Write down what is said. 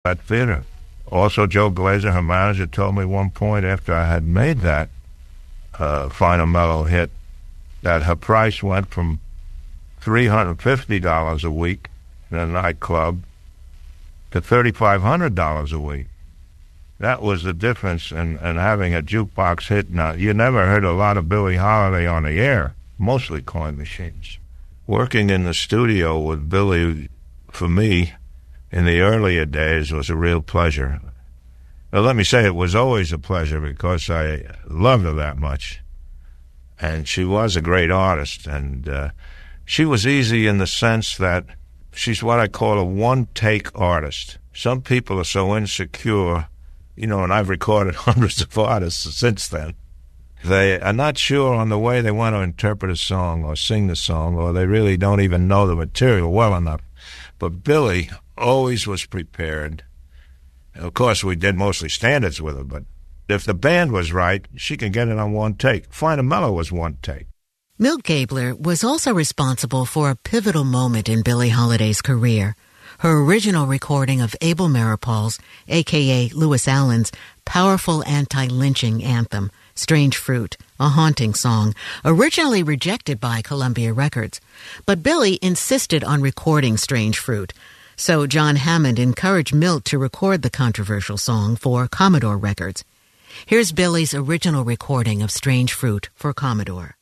at theater. Also, Joe Glazer, her manager, told me one point after I had made that Final Mellow hit that her price went from $350 a week in a nightclub to $3,500 a week. That was the difference in having a jukebox hit. Now, you never heard a lot of Billie Holiday on the air, mostly coin machines. Working in the studio with Billie, for me, in the earlier days, was a real pleasure. Well, let me say it was always a pleasure because I loved her that much. And she was a great artist. And she was easy in the sense that she's what I call a one-take artist. Some people are so insecure, and I've recorded hundreds of artists since then. They are not sure on the way they want to interpret a song or sing the song, or they really don't even know the material well enough. But Billie always was prepared. Of course, we did mostly standards with her, but if the band was right, she could get it on one take. Final Mellow was one take. Milt Gabler was also responsible for a pivotal moment in Billie Holiday's career. Her original recording of Abel Maripal's, a.k.a. Lewis Allen's, powerful anti-lynching anthem, Strange Fruit, a haunting song, originally rejected by Columbia Records. But Billie insisted on recording Strange Fruit, so John Hammond encouraged Milt to record the controversial song for Commodore Records. Here's Billie's original recording of Strange Fruit for Commodore.